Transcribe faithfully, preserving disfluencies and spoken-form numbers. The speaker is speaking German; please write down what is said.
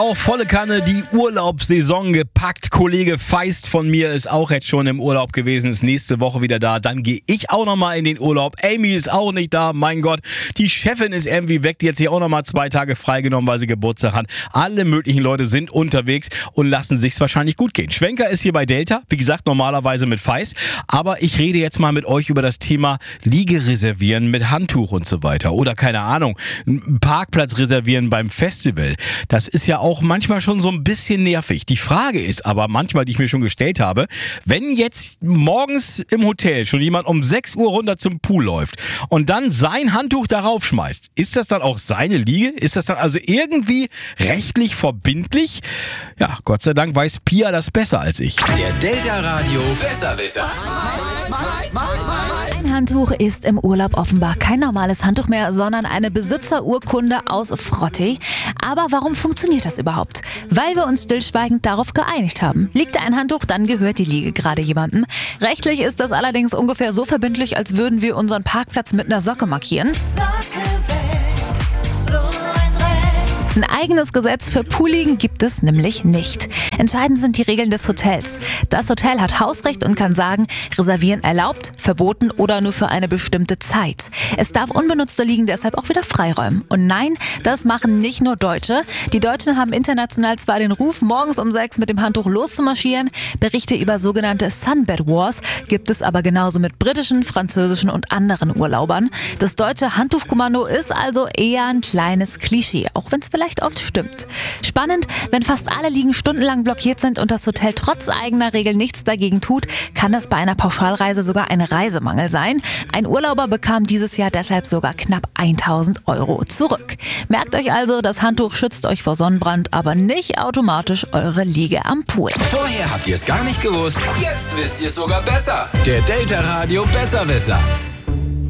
Auch volle Kanne die Urlaubssaison gepackt. Kollege Feist von mir ist auch jetzt schon im Urlaub gewesen, ist nächste Woche wieder da. Dann gehe ich auch nochmal in den Urlaub. Amy ist auch nicht da, mein Gott. Die Chefin ist irgendwie weg, die hat sich auch nochmal zwei Tage freigenommen, weil sie Geburtstag hat. Alle möglichen Leute sind unterwegs und lassen sich's wahrscheinlich gut gehen. Schwenker ist hier bei Delta, wie gesagt normalerweise mit Feist. Aber ich rede jetzt mal mit euch über das Thema Liege reservieren mit Handtuch und so weiter. Oder keine Ahnung, einen Parkplatz reservieren beim Festival. Das ist ja auch auch manchmal schon so ein bisschen nervig. Die Frage ist aber manchmal, die ich mir schon gestellt habe, wenn jetzt morgens im Hotel schon jemand um sechs Uhr runter zum Pool läuft und dann sein Handtuch darauf schmeißt, ist das dann auch seine Liege? Ist das dann also irgendwie rechtlich verbindlich? Ja, Gott sei Dank weiß Pia das besser als ich. Der Delta Radio Besserwisser. Ein Handtuch ist im Urlaub offenbar kein normales Handtuch mehr, sondern eine Besitzerurkunde aus Frottee. Aber warum funktioniert das überhaupt? Weil wir uns stillschweigend darauf geeinigt haben. Liegt da ein Handtuch, dann gehört die Liege gerade jemandem. Rechtlich ist das allerdings ungefähr so verbindlich, als würden wir unseren Parkplatz mit einer Socke markieren. Ein eigenes Gesetz für Poolliegen gibt es nämlich nicht. Entscheidend sind die Regeln des Hotels. Das Hotel hat Hausrecht und kann sagen, reservieren erlaubt, verboten oder nur für eine bestimmte Zeit. Es darf unbenutzte Liegen deshalb auch wieder freiräumen. Und nein, das machen nicht nur Deutsche. Die Deutschen haben international zwar den Ruf, morgens um sechs mit dem Handtuch loszumarschieren. Berichte über sogenannte Sunbed Wars gibt es aber genauso mit britischen, französischen und anderen Urlaubern. Das deutsche Handtuchkommando ist also eher ein kleines Klischee, auch wenn es vielleicht oft stimmt. Spannend, wenn fast alle Liegen stundenlang blockiert sind und das Hotel trotz eigener Regeln nichts dagegen tut, kann das bei einer Pauschalreise sogar ein Reisemangel sein. Ein Urlauber bekam dieses Jahr deshalb sogar knapp tausend Euro zurück. Merkt euch also, das Handtuch schützt euch vor Sonnenbrand, aber nicht automatisch eure Liege am Pool. Vorher habt ihr es gar nicht gewusst, jetzt wisst ihr es sogar besser. Der Delta Radio Besserwisser.